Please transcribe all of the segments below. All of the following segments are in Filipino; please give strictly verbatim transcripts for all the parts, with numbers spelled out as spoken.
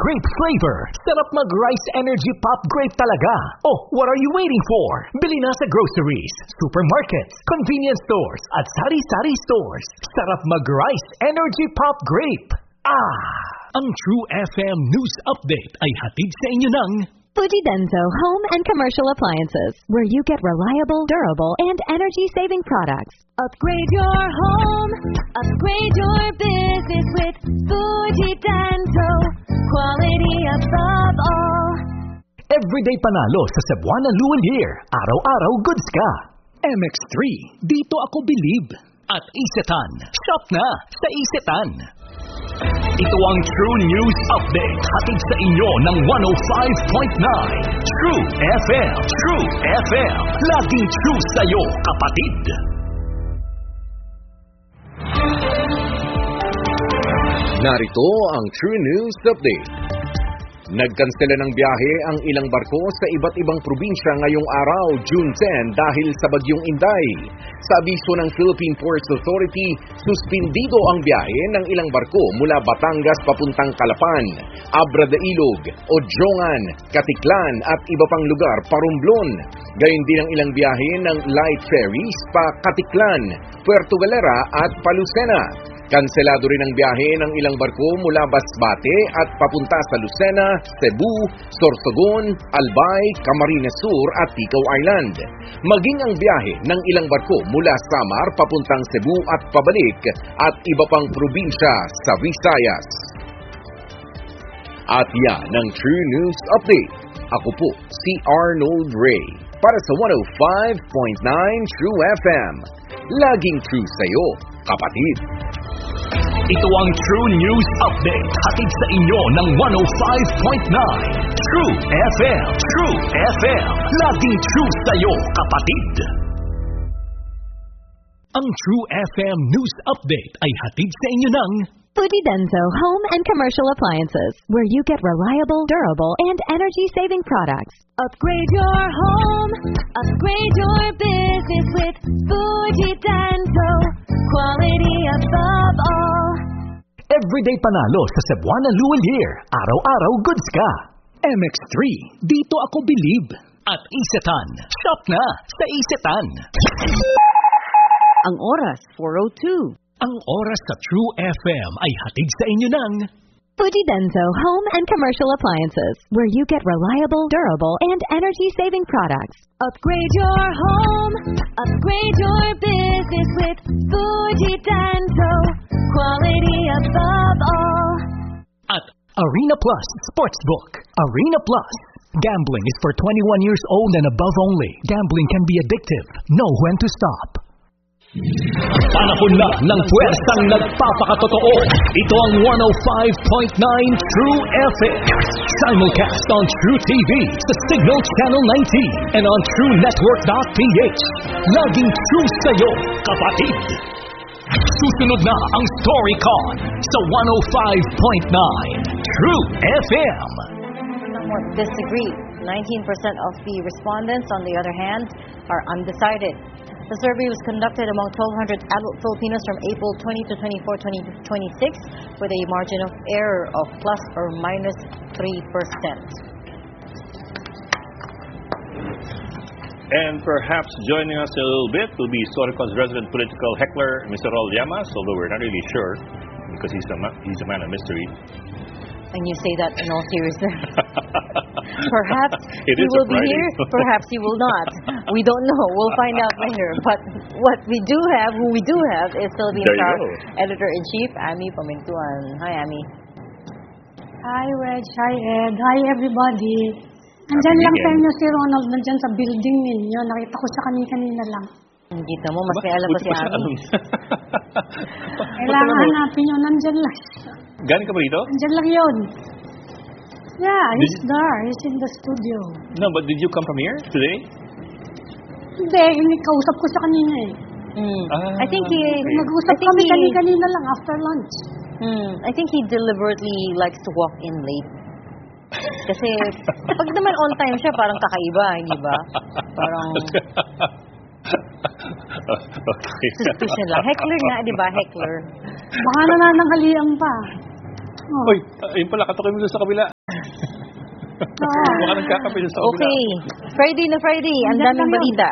grape flavor. Sarap mag-rice energy pop grape talaga. Oh, what are you waiting for? Bili na sa groceries, supermarkets, convenience stores, at sari-sari stores. Sarap mag-rice energy pop grape. Ah! Ang True F M News Update ay hatid sa inyo ng Fuji Denso Home and Commercial Appliances, where you get reliable, durable, and energy-saving products. Upgrade your home, upgrade your business with Fuji Denso. Quality above all. Everyday panalo sa Cebuana Luwalier. Araw-araw goods ka. M X three, dito ako believe. At Isetan, shop na sa Isetan. Ito ang True News Update, hatid sa inyo ng one oh five point nine True F M. True F M, laging true sa'yo, kapatid. Narito ang True News Update. Nagkansela ng biyahe ang ilang barko sa iba't ibang probinsya ngayong araw, June tenth, dahil sa bagyong Inday. Sa abiso ng Philippine Ports Authority, suspindido ang biyahe ng ilang barko mula Batangas papuntang Calapan, Abra de Ilog, Odjongan, Katiklan at iba pang lugar pa Romblon. Gayon din ang ilang biyahe ng light ferries pa Katiklan, Puerto Galera at Palucena. Kanselado rin ang biyahe ng ilang barko mula Basbate at papunta sa Lucena, Cebu, Sorsogon, Albay, Camarines Sur at Ticao Island. Maging ang biyahe ng ilang barko mula Samar papuntang Cebu at pabalik at iba pang probinsya sa Visayas. At yan ang True News Update. Ako po si Arnold Ray para sa one oh five point nine True F M. Laging true sa'yo, kapatid. Ito ang True News Update, hatid sa inyo ng one oh five point nine True F M. True F M, laging true sa'yo, kapatid. Ang True F M News Update ay hatid sa inyo ng Fuji Denso Home and Commercial Appliances, where you get reliable, durable, and energy-saving products. Upgrade your home, upgrade your business with Fuji Denso. Quality above all. Everyday panalo sa Cebuana Luwalier. Araw-araw goods ka. M X three, dito ako believe. At Isetan, shop na sa Isetan. Ang oras, four oh two. Ang oras sa True F M ay hatid sa inyo ng Fuji Denso Home and Commercial Appliances, where you get reliable, durable, and energy-saving products. Upgrade your home, upgrade your business with Fuji Denso. Quality above all. At Arena Plus Sportsbook. Arena Plus. Gambling is for twenty-one years old and above only. Gambling can be addictive. Know when to stop. Panahon na ng puwersang nagpapakatotoo. Ito ang one oh five point nine True F M. Simulcast on True T V sa Signal Channel nineteen and on True Network dot p h. Laging true sa'yo, kapatid. Susunod na ang StoryCon sa one oh five point nine True F M. Somewhat disagree. nineteen percent of the respondents, on the other hand, are undecided. The survey was conducted among twelve hundred adult Filipinos from April twentieth to twenty-fourth, twenty twenty-six with a margin of error of plus or minus three percent. And perhaps joining us a little bit will be StoryCon's resident political heckler, Mister Raul Llamas, although we're not really sure because he's a, ma- he's a man of mystery. And you say that in all seriousness. Perhaps It he is will be surprising. here, perhaps he will not. We don't know. We'll find out later. But what we do have, who we do have, is Philippine There you Star go. Editor-in-Chief, Amy Pamintuan. Hi, Amy. Hi, Reg. Hi, Ed. Hi, everybody. Nandyan lang sa inyo si Ronald, nandyan sa building ninyo. Nakita ko siya kanina-kanina lang. Kita mo, mas may alam pa si Amy. Kailangan hanapin nyo, nandyan lang. Galing ka ba rito? Nandyan lang yun. Yeah, he's there. He's in the studio. No, but did you come from here today? Hindi, hindi kausap ko siya kanina eh. Mm. Ah, I think he... Nag-usap I think kami he- kanina-kanina lang after lunch. Hmm, I think he deliberately likes to walk in late. Kasi pag naman on time siya, parang kakaiba, hindi ba? Parang Okay. suspicion lang. Heckler nga, di ba? Heckler. Baka nanananghalian pa. Oh. Uy, ayun pala, katukoy mo doon sa kabila. Oo. Baka nagkakape sa kabila. Okay. Friday na Friday. Ang Nandiyan daming lang yun. balita.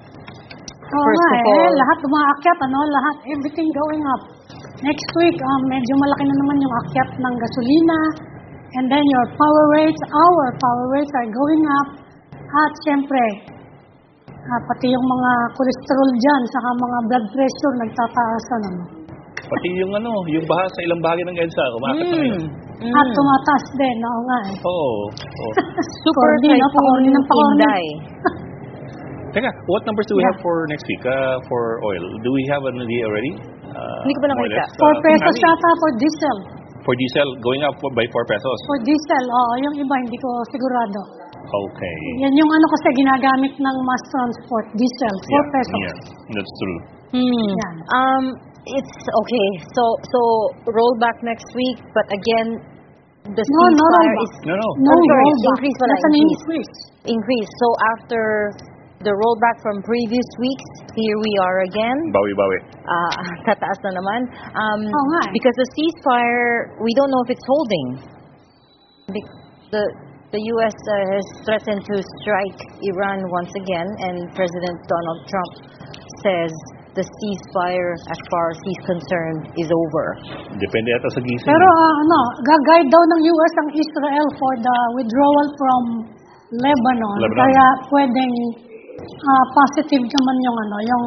Oo First nga of eh, all- lahat umaakyat, ano, lahat, everything going up. Next week, um, medyo malaki na naman yung akyat ng gasolina, and then your power rates, our power rates are going up, at syempre, ah, pati yung mga cholesterol dyan, saka mga blood pressure, nagtataasan, ano. Pati yung ano, yung baha sa ilang bahagi ng EDSA, umakit na ngayon. Mm. At tumataas din, oo nga eh. Oo. Oh. Super Corny, no? Typhoon Pakorny ng pakorny. Inday. Teka, what numbers do we Yeah. have for next week uh, for oil? Do we have an idea already? Uh, Hindi ko pa more or nakita. less, four uh, pesos Ani, yata for diesel. For diesel, going up by four pesos. For diesel, oo, yung iba hindi ko sigurado. Okay. Yan yung ano kasi ginagamit ng mass transport, diesel, four Yeah, pesos. yeah, that's true. Hmm. Yan. Um, it's okay. So, so roll back next week, but again, the No, no ceasefire rollback. is No, no. No I'm sorry, rollback. increase pala, That's an increase. increase. increased. So after the rollback from previous weeks, here we are again. Bawi-bawi. Uh, tataas na naman. Um, Oo nga eh. because the ceasefire, we don't know if it's holding. Be- The the U S uh, has threatened to strike Iran once again, and President Donald Trump says the ceasefire, as far as he's concerned, is over. Depende ata sa gising. Pero ah, ano, gagayad daw ng U S ang Israel for the withdrawal from Lebanon. Lebanon. Kaya pwedeng ah, positive naman yung ano, yung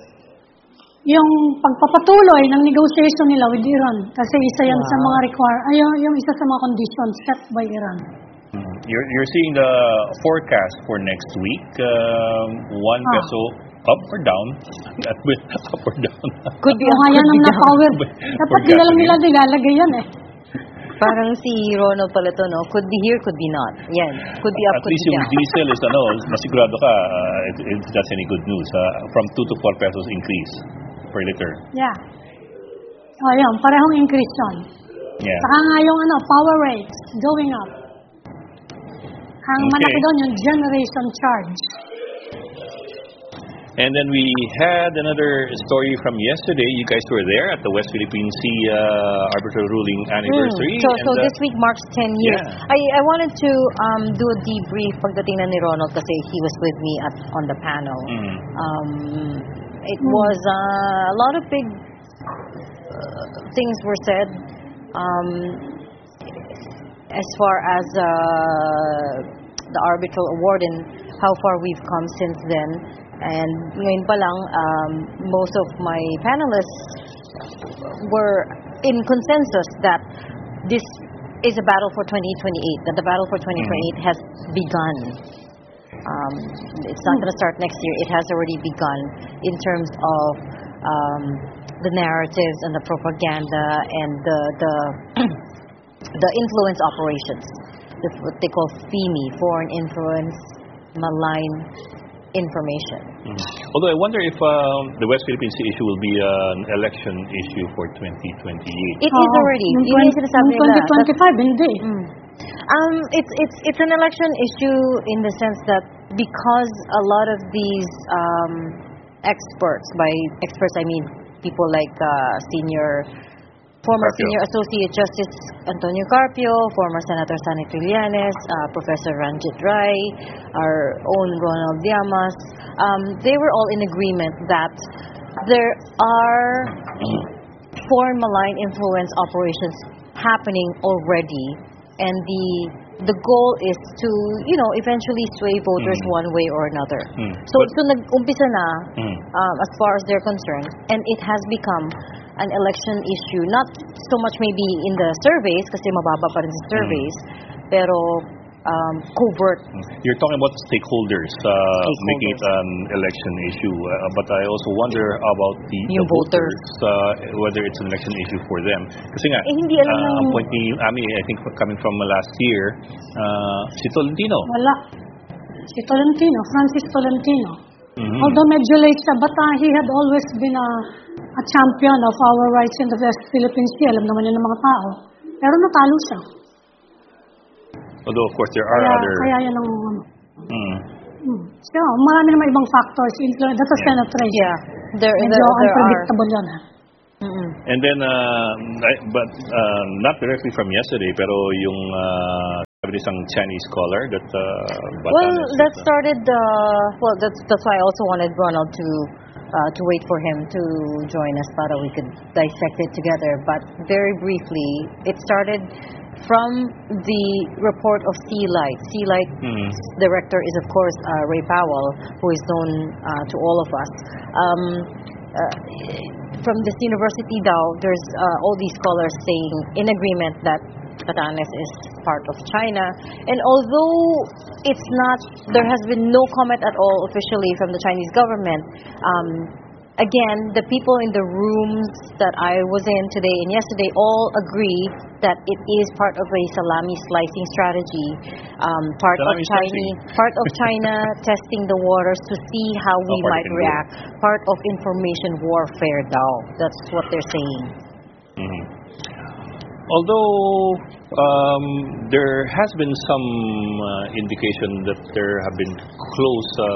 yung pagpapatuloy ng negotiation nila with Iran. Kasi isa yan sa Wow. mga require, ay, yung, yung isa sa mga conditions set by Iran. Mm. You're, you're seeing the forecast for next week. Um, one Ah. peso up or down? That will up or down. Could be Kung up, yan could ang be down. na-power. For Dapat di na lang gasoline. nila nilalagay yan eh. Parang si Ronald pala to, no? Could be here, could be not. Yan. Could be up, At could least be yung down. diesel is ano, masigurado ka, uh, it, it, that's any good news. Uh, from two to four pesos increase per liter. Yeah. O yun, parehong increase yun. Yeah. Saka nga yung ano, power rates going up. Ang Okay. malaki doon yung generation charge. And then we had another story from yesterday. You guys were there at the West Philippine Sea uh, arbitral ruling anniversary. Mm. So, and, so uh, this week marks ten years. Yeah. I, I wanted to um, do a debrief pagdating na ni Ronald kasi he was with me at on the panel. Mm. Um, it was uh, a lot of big uh, things were said um, as far as uh, the arbitral award and how far we've come since then. And ngayon pa lang, um, most of my panelists were in consensus that this is a battle for twenty twenty-eight, that the battle for twenty twenty-eight has begun. Um, it's not going to start next year. It has already begun in terms of um, the narratives and the propaganda and the the, the influence operations, the, what they call F I M I, foreign influence, malign information. Mhm. Although I wonder if um, the West Philippine Sea issue will be an election issue for twenty twenty-eight. It is Oo. already. Yung Yun yung sinasabi yung nila. twenty twenty-five, hindi. Mm. Um, it's it's it's an election issue in the sense that because a lot of these um, experts, by experts I mean people like uh, senior, former Carpio. senior Associate Justice Antonio Carpio, former Senator Sonny Trillanes, uh, Professor Ranjit Rai, our own Ronald Llamas, um, they were all in agreement that there are foreign malign influence operations happening already, and the the goal is to, you know, eventually sway voters Mm. one way or another. Mm. So, But- so nag-umpisa na, Mm. um, as far as they're concerned, and it has become an election issue, not so much maybe in the surveys, kasi mababa pa rin sa surveys, pero um, covert. You're talking about stakeholders, uh, Stakeholders. making it an election issue. Uh, but I also wonder about the, the Yung voters, voters. uh, whether it's an election issue for them. Kasi nga, Eh, hindi alam uh, ng- ang point ni Ami, I think coming from last year, uh, si Tolentino. Wala. Si Tolentino, Francis Tolentino. Mhm. Although medyo late siya, but uh, he had always been a, a champion of our rights in the West Philippine Sea. Alam naman yun ng mga tao. Pero natalo siya. Although, of course, there are Kaya, other... kaya yun ang... Mm. Hmm. So, marami naman ibang factors. Influence. That's a Yeah. Senate race. Yeah, there, Medyo there, there are. unpredictable yun. Ha? Mm-mm. And then, uh, I- but uh, not directly from yesterday, pero yung uh, of isang Chinese scholar that uh, Well, Batanes that is, uh, started. Uh, well, that's that's why I also wanted Ronald to uh, to wait for him to join us, so that we could dissect it together. But very briefly, it started from the report of Sea Light. Sea Light's Mhm. director is, of course, uh, Ray Powell, who is known uh, to all of us. Um, uh, from this university, though, there's uh, all these scholars saying in agreement that Batanes is part of China. And although it's not, there has been no comment at all officially from the Chinese government, um, again, the people in the rooms that I was in today and yesterday all agree that it is part of a salami slicing strategy, um, part Salami of Chinese, part of China testing the waters to see how we How far might they can go. react, part of information warfare, daw. That's what they're saying. Mhm. Although um, there has been some uh, indication that there have been close uh,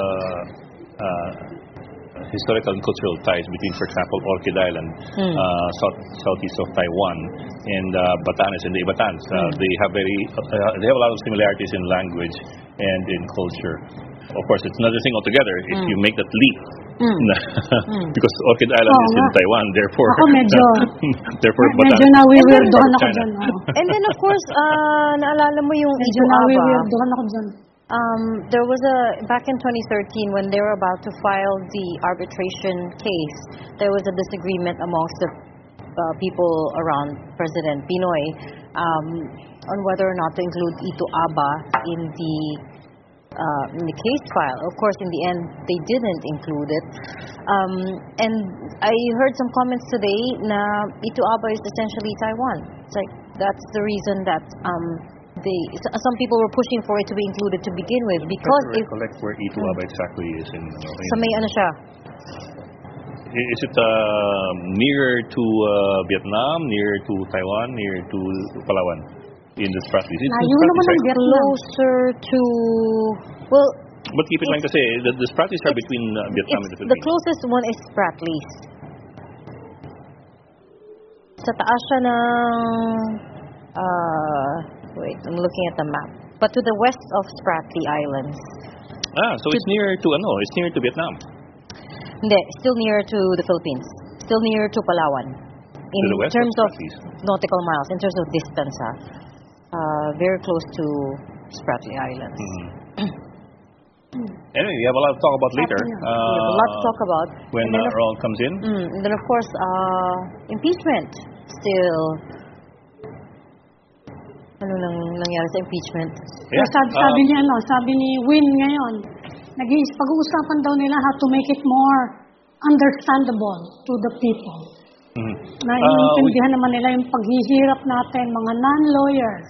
uh, historical and cultural ties between, for example, Orchid Island, Mm. uh, south, southeast of Taiwan, and uh, Batanes and the Ibatans. Uh, Mm. They have very, uh, they have a lot of similarities in language and in culture. Of course, it's another thing altogether if Mm. you make that leap. Mm. Because Orchid Island Oo is in nga. Taiwan, therefore, Ako medyo, therefore, medyo Batanes- nawiwirdohan China. ako dyan. Oh. And then, of course, uh, naalala mo yung Medyo Ito Aba. nawiwirdohan ako dyan. Um, there was a, back in twenty thirteen, when they were about to file the arbitration case, there was a disagreement amongst the uh, people around President Pinoy um, on whether or not to include Ito Aba in the uh, in the case file. Of course, in the end, they didn't include it. Um, and I heard some comments today na Ito Aba is essentially Taiwan. It's like, that's the reason that um, they, s- some people were pushing for it to be included to begin with, because Try to if, recollect where Ito Aba exactly is in, uh, in sa may ano siya, is it uh, nearer to uh, Vietnam, nearer to Taiwan, nearer to Palawan? In the Spratlys. It's in Layo Spratlys, naman ang right? Vietnam. closer to, well, But keep in mind kasi, the, the Spratlys are between uh, Vietnam and the it's, the Philippines. closest one is Spratlys. Sa taas siya ng, uh, wait, I'm looking at the map. But to the west of Spratly Islands. Ah, so it's nearer to ano? It's nearer to Vietnam. Hindi, still nearer to the Philippines. Still nearer to Palawan. In To the west of terms of Spratlys. nautical miles, in terms of distance, ha. Uh, very close to Spratly Islands. Mhm. Anyway, we have a lot to talk about later. Yeah, We have a lot to talk about. When And then, uh, of, Ron comes in. mm, and then of course, uh, impeachment. Still, ano nang nangyari sa impeachment? Yeah, sabi, sabi um, niya, ano, sabi ni Win ngayon, naging pag-uusapan daw nila how to make it more understandable to the people. mhm. Na Uh, iintindihan naman nila yung paghihirap natin, mga non-lawyers.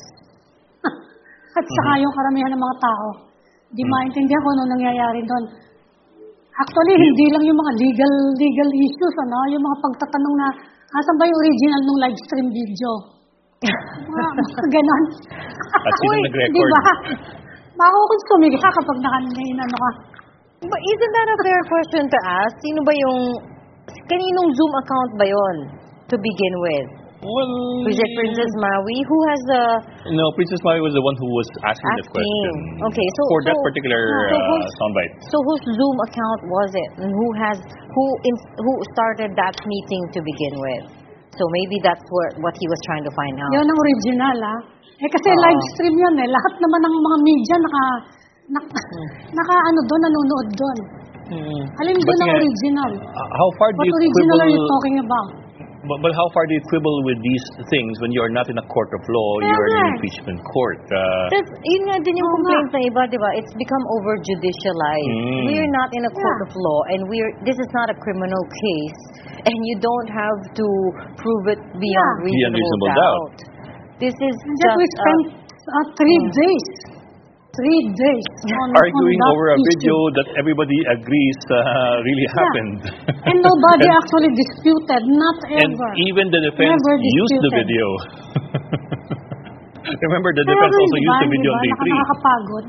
At saka Mm-hmm. yung karamihan ng mga tao. Di maintindihan kung ano nangyayari doon. Actually, hindi lang yung mga legal legal issues, ano, yung mga pagtatanong na, asan ba yung original ng live stream video? Mga mga ganon. At sino Uy, nag-record? Di ba? Makukonsumiga ka kapag nakanin, ano ka. But isn't that a fair question to ask? Sino ba yung, kaninong Zoom account ba yon to begin with? Well, Was it Princess Maui? Who has a... No, Princess Maui was the one who was asking, that Asking. question. Okay, so- for that so- particular so uh, who's- soundbite. So whose Zoom account was it? And who has, who in, who started that meeting to begin with? So maybe that's what, what he was trying to find out. Yun ang original, ah. Eh kasi Oo. live stream yun eh. Lahat naman ng mga media naka, naka, naka ano doon, nanonood doon. Mm. Alin But doon ang nga, original? Uh, how far do What you original are you quibble? talking about? But, but how far do you quibble with these things when you are not in a court of law? You are in an Kaya nga. impeachment court. Uh, That's, yun nga din yung Oo complaint nga. na iba, di ba? It's become over-judicialized. Mm. We're not in a court Yeah. of law, and we're, this is not a criminal case, and you don't have to prove it beyond Yeah. reasonable, Beyond reasonable doubt. doubt. This is And yet we just, spent uh, uh, three Mm. days. Three days on, arguing on that over a issue. video that everybody agrees uh, really happened. And nobody And- actually disputed, not And ever. even the defense Never used the disputed. video. Remember, the Kaya defense rin, also diba, used the video on diba, day three. nakakapagod.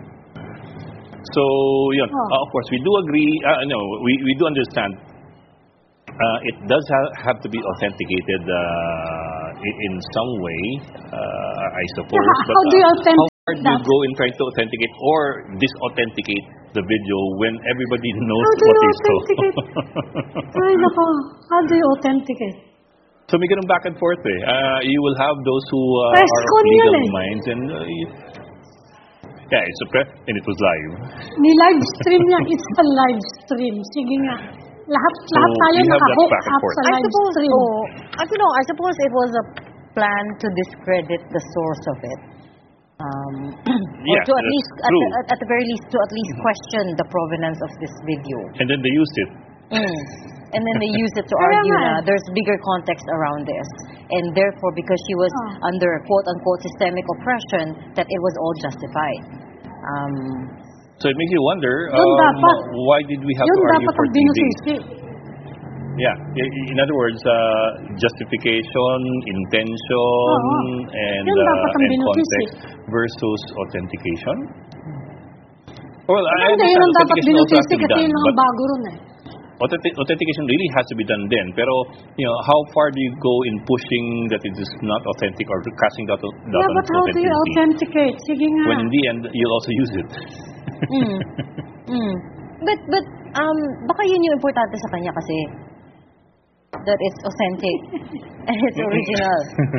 So, yun. Oh. Uh, of course, we do agree, uh, no, we, we do understand. Uh, it does ha- have to be authenticated uh, in, in some way, uh, I suppose. Yeah, but, how do you uh, authenticate Or do you go in trying to authenticate or disauthenticate the video when everybody knows How do what you they saw? authenticate? Ay, nako. How do you authenticate? So may ganun back and forth eh. Uh, you will have those who uh, Press are con of legal yun eh. minds and uh, you, yeah, it's a press and it was live. Ni live stream niya. It's a live stream. Sige nga. Lahat, So, lahat tayo we have that naka-hook back and up forth. sa I live suppose, stream. oh, I don't know, I suppose it was a plan to discredit the source of it. Um, or Yeah, to at that's least, at true. the, at the very least, to at least question the provenance of this video. And then they used it. Mm. And then they use it to Kaya argue nga. na there's bigger context around this. And therefore, because she was Oh. under quote-unquote systemic oppression, that it was all justified. Um, So it makes you wonder, Yun um, dapat. why did we have Yun to argue dapat for ang three days? binusisi. Yeah. I- In other words, uh, justification, intention, Oo. and, Yun dapat uh, ang and binusisi. context versus authentication. Well, I Hindi, yun understand ang dapat authentication also has binusisi to be kasi done, yun ang but bago ron eh. authentic- authentication really has to be done then. Pero, you know, how far do you go in pushing that it is not authentic or casting doubt, doubt Yeah, on but its how do you authenticity? authenticate? Sige nga. When in the end, you'll also use it. mm, mm. But, but, um, baka yun yung importante sa kanya kasi that it's authentic and it's original.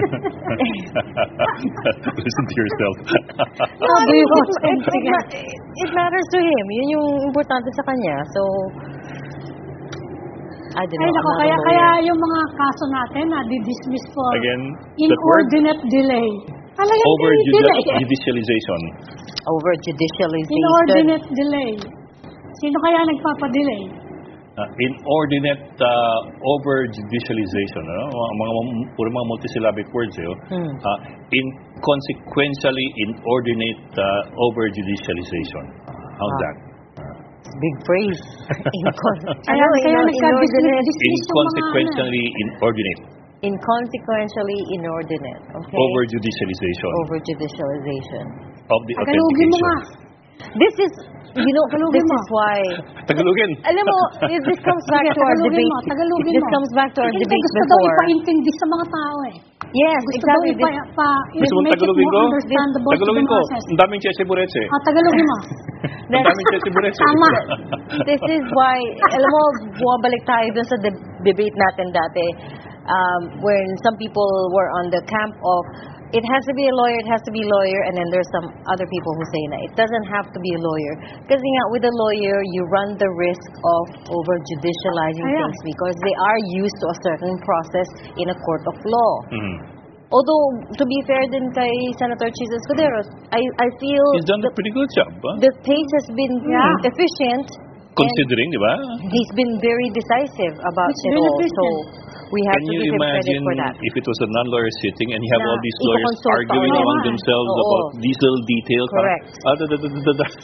Listen to yourself. No, How I do mean, you it, it, authenticate? ma- it matters to him. Yun yung importante sa kanya. So, I don't know. Ay, I'm nako, not a kaya, lawyer. kaya yung mga kaso natin na di-dismiss for Again, that word, inordinate delay. Talagang over delay. judicialization. Over judicialization. Inordinate delay. Sino kaya nagpapadelay? Uh, inordinate uh, over judicialization. Ano? Mga, mga, puro mga multisyllabic words. Eh, oh. Hmm. Uh, inconsequentially inordinate uh, over judicialization. How's Ah. that? Big phrase. Incon- Kaya, ano, kaya ino- nagka-dismiss inordinate. dismiss yung mga ano. Inconsequentially inordinate Inconsequentially inordinate. Okay. over judicialization Over judicialization. of the Tagalogin mo nga. authentication. This is, you know, Tagalogin this mo. is why, Tagalogin. alam mo, if this comes back Sige, to our Tagalogin debate. mo, Tagalogin This mo. comes back to our Kasi debate gusto daw before. ipaintindi sa mga tao eh. Yes, Gusto exactly. daw ipa, This, pa, Gusto mong make it Tagalogin ko? more understandable to the Tagalogin ko. masses. Ang daming chese buretse. Ah, Tagalogin mo. Ang daming chese buretse. Tama. this is why, alam mo, bumabalik tayo dun sa de- debate natin dati, um, when some people were on the camp of, it has to be a lawyer, it has to be a lawyer, and then there's some other people who say na it doesn't have to be a lawyer. Kasi nga, with a lawyer, you run the risk of over-judicializing Ayan. things because they are used to a certain process in a court of law. Mhm. Although, to be fair din kay Senator Chis Escudero, I, I feel He's done a the, pretty good job. Huh? the pace has been Yeah. efficient. Considering, di ba? And he's been very decisive about It's it been all. So, efficient. we have Can to you give him credit imagine for that. if it was a non-lawyer sitting and you have Na all these lawyers iko-consult pa arguing ulit. among Oo. themselves Oo. about these little details? Parang, Correct. ah, da, da, da, da, da.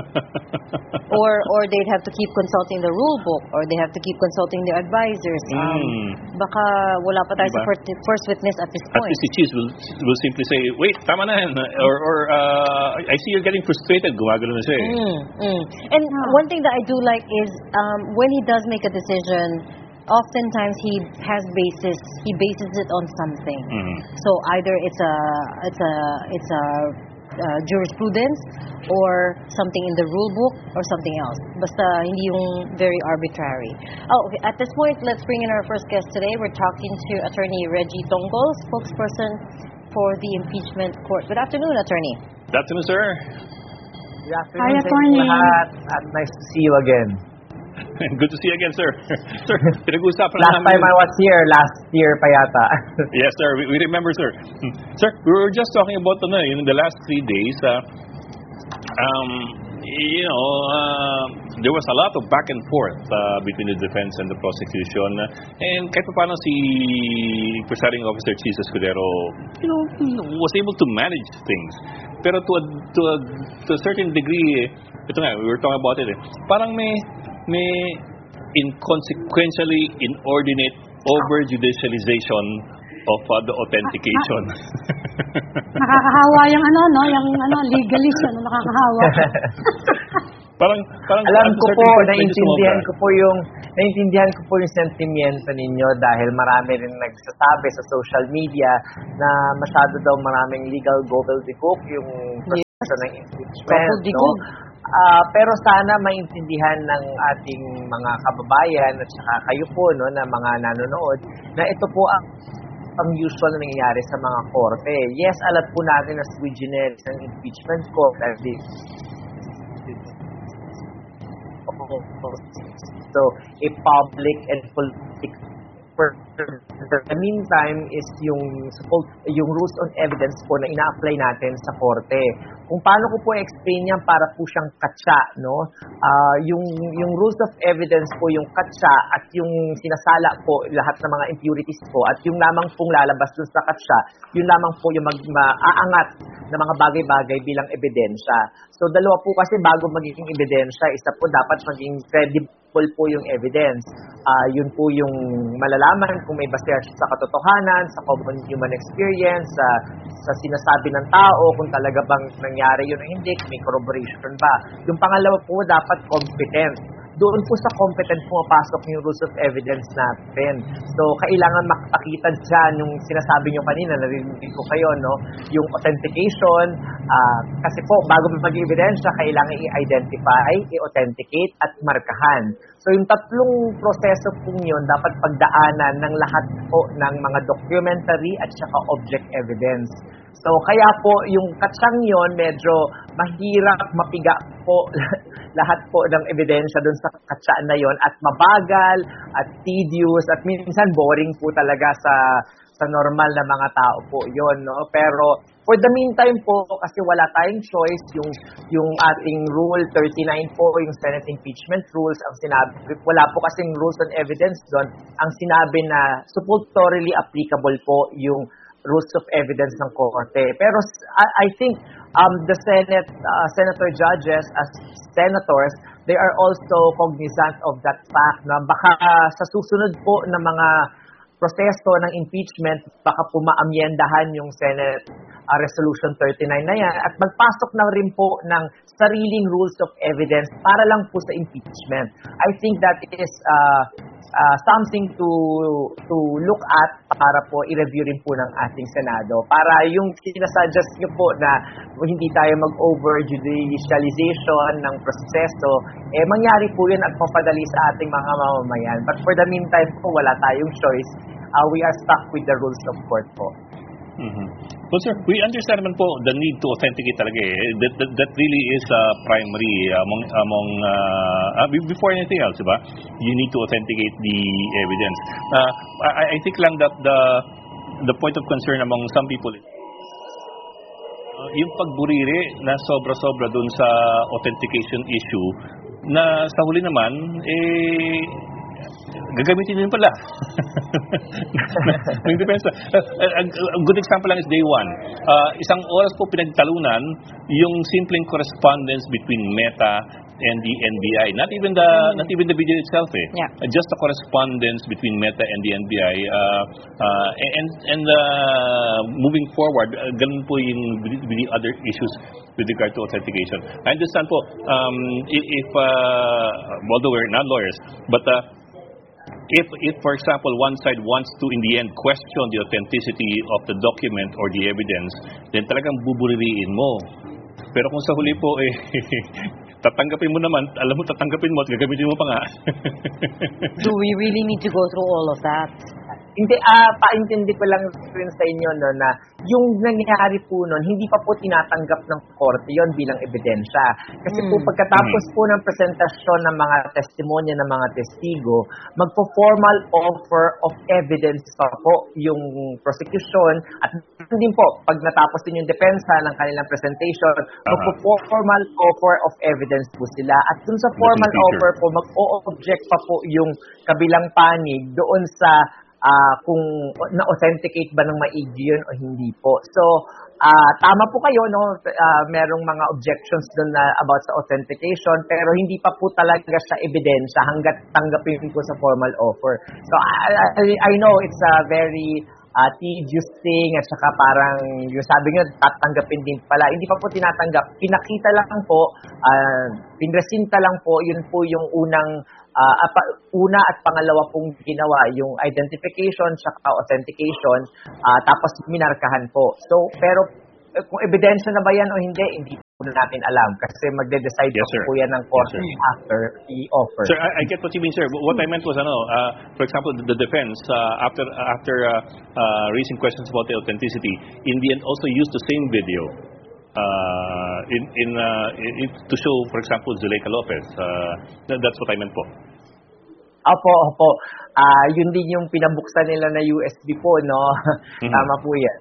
or or they'd have to keep consulting the rule book, or they have to keep consulting their advisors. Um, Mm. baka wala pa tayo sa Diba? first, first witness at this At point. least si Cheese will, will simply say, wait, tama na yan. Or, or uh, I see you're getting frustrated. Gumagano na siya eh. Mm, mm. And one thing that I do like is um, when he does make a decision, oftentimes he has basis. He bases it on something. Mhm. So either it's a it's a it's a uh, jurisprudence or something in the rule book or something else. Basta hindi yung very arbitrary. Oh, okay. At this point, let's bring in our first guest today. We're talking to Attorney Reggie Tongol, spokesperson for the impeachment court. Good afternoon, Attorney. Good afternoon, sir. Good afternoon Hi, sa Attorney. inyong lahat. At nice to see you again. Good to see you again, sir. Sir, pinag-uusapan na Last time I was here, last year pa yata. Yes, sir. We, we remember, sir. Hmm. Sir, we were just talking about ano, in the last three days. Uh, um, you know, uh, there was a lot of back and forth uh, between the defense and the prosecution. And kahit pa paano si presiding officer Cheese Escudero, you know, was able to manage things. Pero to a, to a, to a certain degree, eh, ito nga, we were talking about it. Eh, parang may may inconsequentially inordinate over-judicialization of uh, the authentication. Nakakahawa yung ano, no? Yung ano, legalist, ano, nakakahawa. parang, parang Alam at a ko certain po, point, medyo naiintindihan sumobra. ko po yung naiintindihan ko po yung sentimiento ninyo dahil marami rin nagsasabi sa social media na masyado daw maraming legal gobbledygook yung ng impeachment. Gobbledygook. No? Uh, pero sana maintindihan ng ating mga kababayan at saka kayo po, no, na mga nanonood, na ito po ang ang usual na nangyayari sa mga korte. Yes, alam po natin na sui generis ang impeachment court at the so a public and political. In the meantime is yung yung rules on evidence po na ina-apply natin sa korte. Kung paano ko po explain yan para po siyang katsa, no? Uh, yung yung rules of evidence po yung katsa at yung sinasala po lahat ng mga impurities po at yung lamang pong lalabas dun sa katsa, yun lamang po yung mag maaangat na mga bagay-bagay bilang ebidensya. So dalawa po kasi bago magiging ebidensya, isa po dapat maging credible po yung evidence. Uh, yun po yung malalaman kung may base sa katotohanan, sa common human experience, sa, sa sinasabi ng tao, kung talaga bang nangyari yun o hindi, may corroboration ba. Yung pangalawa po dapat competent. Doon po sa competent pumapasok yung rules of evidence natin. So, kailangan makapakita dyan yung sinasabi nyo kanina, narinig ko kayo, no? Yung authentication, uh, kasi po, bago mag-ebidensya, kailangan i-identify, i-authenticate, at markahan. So, yung tatlong proseso po yun, dapat pagdaanan ng lahat po ng mga documentary at saka object evidence. So, kaya po, yung katsang yun, medyo mahirap mapiga po lahat po ng ebidensya doon sa katsaan na yon at mabagal, at tedious, at minsan boring po talaga sa sa normal na mga tao po yon, no? Pero for the meantime po, kasi wala tayong choice, yung yung ating Rule thirty-nine po, yung Senate Impeachment Rules, ang sinabi, wala po kasing rules on evidence doon, ang sinabi na supportorily applicable po yung rules of evidence ng korte. Pero I, I think um, the Senate, uh, senator judges, as senators, they are also cognizant of that fact na baka uh, sa susunod po na mga proseso ng impeachment, baka po maamyendahan yung Senate uh, Resolution thirty-nine na yan at magpasok na rin po ng sariling rules of evidence para lang po sa impeachment. I think that is uh, uh, something to to look at para po i-review rin po ng ating Senado. Para yung sinasuggest nyo po na hindi tayo mag-over-judicialization ng proseso, eh mangyari po yun at mapadali sa ating mga mamamayan. But for the meantime po, wala tayong choice. Uh, we are stuck with the rules of court po. Mm-hmm. Well, sir, we understand naman po the need to authenticate talaga eh. That, that, that really is uh, primary among, among uh, uh, before anything else, diba? You need to authenticate the evidence. Uh, I, I think lang that the, the point of concern among some people is uh, yung pagburiri na sobra-sobra dun sa authentication issue na sa huli naman, eh, gagamitin din pala. Ang depensa. A good example lang is day one. Uh, isang oras po pinagtalunan yung simpleng correspondence between Meta and the N B I. Not even the mm. not even the video itself. Eh. Yeah. Uh, just the correspondence between Meta and the N B I. Uh, uh, and and uh, moving forward, uh, ganun po yung with the other issues with regard to authentication. I understand po, um, if, uh, although we're not lawyers, but uh, If, if, for example, one side wants to, in the end, question the authenticity of the document or the evidence, then talagang bubuririin mo. Pero kung sa huli po, eh, tatanggapin mo naman, alam mo, tatanggapin mo at gagamitin mo pa nga. Do we really need to go through all of that? Hindi, ah, paintindi ko lang rin sa inyo, no, na yung nangyari po nun, hindi pa po tinatanggap ng korte yon bilang ebidensya. Kasi mm. po pagkatapos mm. po ng presentasyon ng mga testimonya ng mga testigo, magpo-formal offer of evidence pa po yung prosecution at din po, pag natapos din yung depensa ng kanilang presentation, uh-huh. magpo-formal offer of evidence po sila. At dun sa formal offer po, mag-o-object pa po yung kabilang panig doon sa Uh, kung na-authenticate ba ng maigi yun o hindi po. So, uh, tama po kayo, no? Uh, merong mga objections dun na about sa authentication, pero hindi pa po talaga siya ebidensya hanggat tanggapin ko sa formal offer. So, I, I, I know it's a very uh, tedious thing at saka parang yung sabi nyo, tatanggapin din pala. Hindi pa po tinatanggap. Pinakita lang po, uh, pinresinta lang po, yun po yung unang Uh, una at pangalawa pong ginawa, yung identification saka authentication, uh, tapos minarkahan po. So, pero kung ebidensya na ba yan o hindi, hindi natin alam kasi magde-decide Yes, pa sir. po yan ng court Yes, sir. after i-offer. Sir, I, I get what you mean, sir. But what I meant was, ano, uh, for example, the, the defense, uh, after after uh, uh, raising questions about the authenticity, in the end also used the same video uh, in in, uh, in to show, for example, Zuleika Lopez. Uh, that- that's what I meant po. Opo, opo. Ah, yun din yung pinabuksan nila na U S B po, no? Mhm. Tama po yan.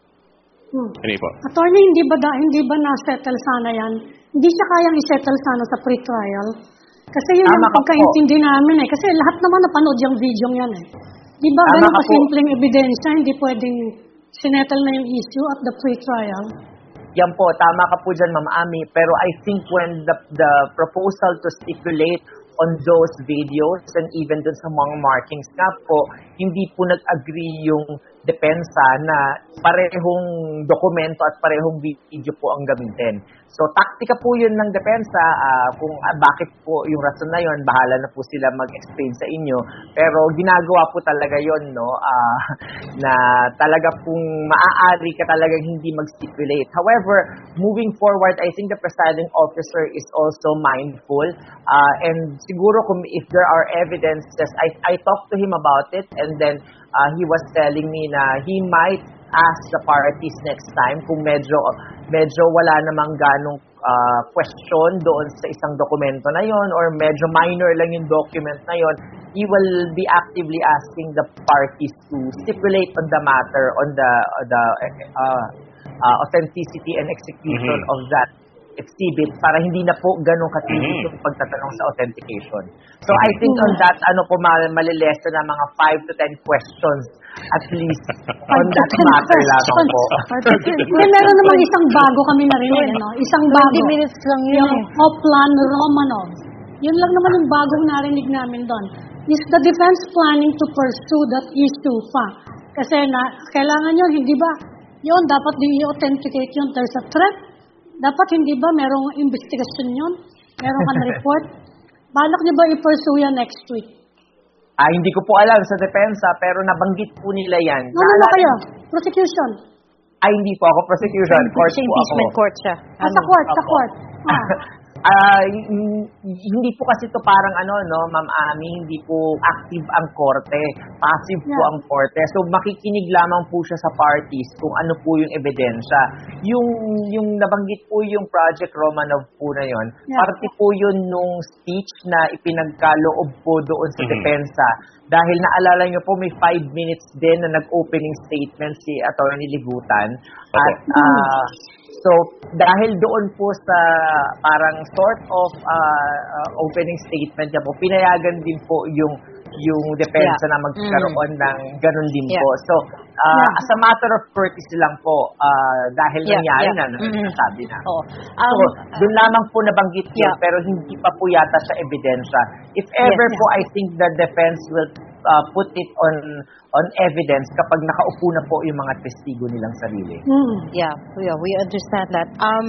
Hmm. Ano po? Attorney, hindi ba, da, hindi ba na-settle sana yan? Hindi siya kayang i-settle sana sa pre-trial? Kasi yun Tama yung ka po. pagkaintindi namin eh. Kasi lahat naman napanood yung video yan eh. Di ba Tama ganun ka ka po. simpleng ebidensya, hindi pwedeng sinettle na yung issue at the pre-trial? Yan po, tama ka po dyan, Ma'am Ami. Pero I think when the, the proposal to stipulate on those videos and even dun sa mga markings nga po, hindi po nag-agree yung depensa na parehong dokumento at parehong video po ang gamitin. So, taktika po yun ng depensa. Uh, kung uh, bakit po yung rason na yun, bahala na po sila mag-explain sa inyo. Pero ginagawa po talaga yun, no? Uh, na talaga pong maaari ka talagang hindi mag-stipulate. However, moving forward, I think the presiding officer is also mindful. Uh, and siguro kung if there are evidences, I, I talked to him about it and then uh, he was telling me na he might ask the parties next time kung medyo medyo wala namang ganong uh, question doon sa isang dokumento na yon or medyo minor lang yung document na yon, he will be actively asking the parties to stipulate on the matter on the uh, the uh, uh, authenticity and execution Mhm. of that exhibit para hindi na po ganun katibig Mhm. yung pagtatanong sa authentication. So I think on that, ano po, ma- malilesa na mga five to ten questions at least on that matter lamang po. Hindi, meron namang isang bago kami narinig, ano? Isang bago. twenty minutes lang yun Yung eh. Oplan Romanov. Yun lang naman yung bagong narinig namin doon. Is the defense planning to pursue that issue pa? Kasi na, kailangan yun, hindi ba? Yun, dapat di-authenticate yun. There's a threat. Dapat hindi ba merong investigation yun? Meron ka na report? Balak niyo ba i-pursue yan next week? Ah, hindi ko po alam sa depensa pero nabanggit po nila yan. Ano ba kayo? Prosecution? Ay, hindi po ako prosecution. Court Siya po ako. impeachment court siya. Ah, sa court, sa Opo. court. Ah. Ah, y- y- hindi po kasi to parang ano, no, Ma'am Ami, hindi po active ang korte. Passive po Yeah. ang korte. So, makikinig lamang po siya sa parties kung ano po yung ebidensya. Yung, yung nabanggit po yung Project Romanov po na yon, Yeah. parte po yun nung speech na ipinagkaloob po doon sa Mhm. depensa. Dahil naalala nyo po, may five minutes din na nag-opening statement si Attorney Ligutan. At, ah, so, dahil doon po sa parang sort of uh, uh, opening statement niya po, pinayagan din po yung yung depensa Yeah. na magkaroon ng ganun din Yeah. po. So, uh, as a matter of courtesy lang po, uh, dahil Yeah, nangyari yeah. na, Mhm. nasabi na. Oo. So, Um, doon lamang po nabanggit yun, Yeah. pero hindi pa po yata sa ebidensya. If ever Yes. po, I think the defense will uh, put it on on evidence kapag nakaupo na po yung mga testigo nilang sarili. Hmm. Yeah, yeah, we understand that. Um,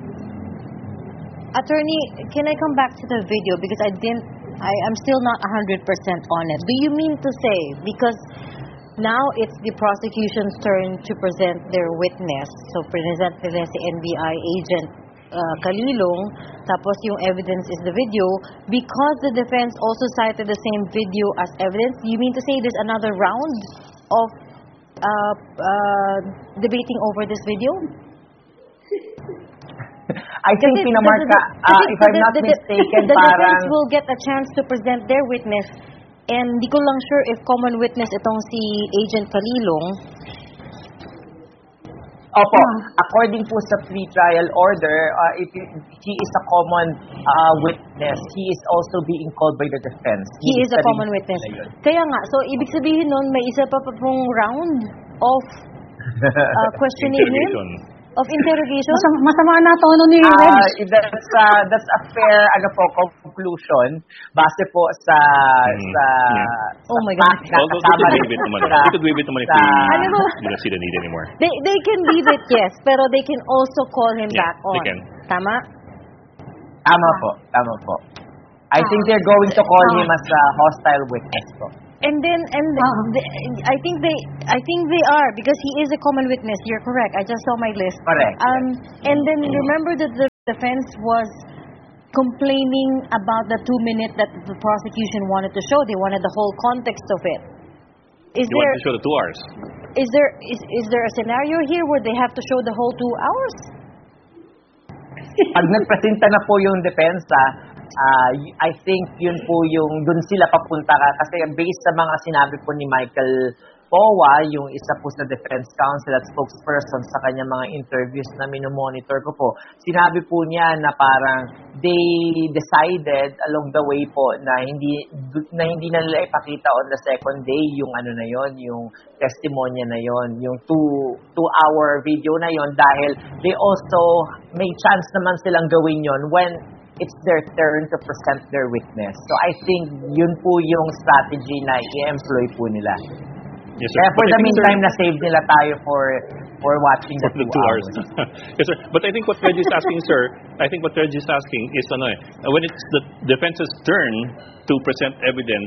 Attorney, can I come back to the video because I didn't, I am still not one hundred percent on it. Do you mean to say, because now it's the prosecution's turn to present their witness, so present nila si N B I agent uh, Kalilong, tapos yung evidence is the video, because the defense also cited the same video as evidence, you mean to say there's another round of uh, uh, debating over this video? I think Kasi pinamarka, the- the- uh, kasi if I'm the- not the- the- mistaken, the defense parang... will get a chance to present their witness, and di ko lang sure if common witness itong si Agent Kalilong. Opo, according po sa pre-trial order, uh, if he, he is a common uh, witness, he is also being called by the defense. He is a rin common witness. na yun. Kaya nga, so ibig sabihin nun, may isa pa pa pong round of uh, questioning him, Interrogation. of interrogation. Masama, masama na tono ni Ah, Reg. that's uh, that's a fair ano po conclusion base po sa Mm, sa, yeah. Oh sa my God. fact na Although they kasama could rin waive it naman. sa- They could waive it naman if they sa- Ano ba? they don't see the need anymore. They they can leave it, yes, pero they can also call him Yeah, back they on. can. Tama? Tama po, tama po. I think they're going to call him as a hostile witness po. And then, and Uh-huh. the, I think they, I think they are because he is a common witness. You're correct. I just saw my list. Correct. Um, and then remember that the defense was complaining about the two minute that the prosecution wanted to show. They wanted the whole context of it. Is You there want to show the two hours? is there is, is there a scenario here where they have to show the whole two hours? Pag nagpresenta na po yung depensa, ah, y- I think yun po yung dun sila papunta ka. Kasi based sa mga sinabi po ni Michael Powa, yung isa po sa defense counsel at spokesperson sa kanya mga interviews na minomonitor ko po, sinabi po niya na parang they decided along the way po na hindi na hindi na nila ipakita on the second day yung ano na yon, yung testimonya na yon, yung two two hour video na yon, dahil they also may chance naman silang gawin yon when it's their turn to present their witness. So I think yun po yung strategy na i-employ po nila. Yes, sir. Kaya for But I the think, sir, meantime, na-save nila tayo for for watching the for the two, two hours. hours. Yes, sir. But I think what Reggie is asking, sir, I think what Reggie is asking is ano eh, when it's the defense's turn to present evidence,